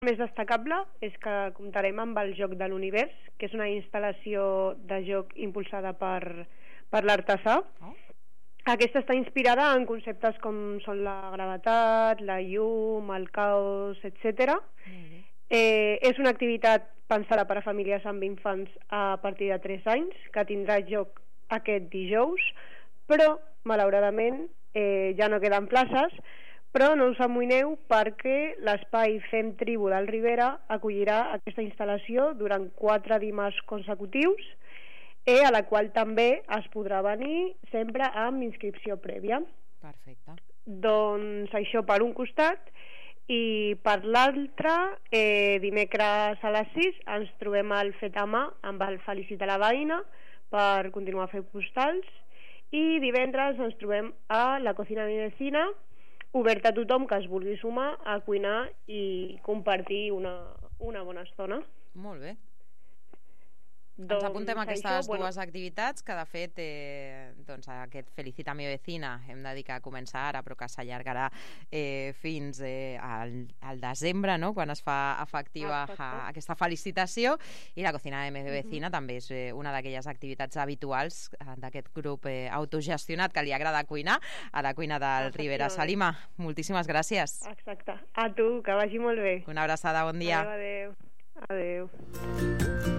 més destacable és que comptarem amb el Joc de l'Univers, que és una instal·lació de joc impulsada per l'Artesà. Aquesta està inspirada en conceptes com són la gravetat, la llum, el caos, etc. És una activitat pensada per a famílies amb infants a partir de 3 anys, que tindrà lloc aquest dijous, però malauradament ja no queden places. Però no us amoïneu perquè l'espai Fem Tribu del Ribera acollirà aquesta instal·lació durant 4 dimarts consecutius, a la qual també es podrà venir sempre amb inscripció prèvia. Perfecte. Doncs això per un costat, i per l'altre, dimecres a les 6 ens trobem al Fet a Mà amb el Felicita la Veïna per continuar a fer postals, i divendres ens trobem a la Cocina Mi Vecina, obert a tothom que es vulgui sumar a cuinar i compartir una bona estona. Molt bé. Ens apuntem a aquestes dues activitats, que de fet doncs aquest Felicita mi vecina hem de dir que comença ara però que s'allargarà fins al desembre, no? Quan es fa efectiva aquesta felicitació, i la Cocina de mi vecina també és una d'aquelles activitats habituals d'aquest grup autogestionat que li agrada cuinar, a la cuina del Ribera. Salima, moltíssimes gràcies. Exacte. A tu, que vagi molt bé. Una abraçada, bon dia. Adéu. Adéu.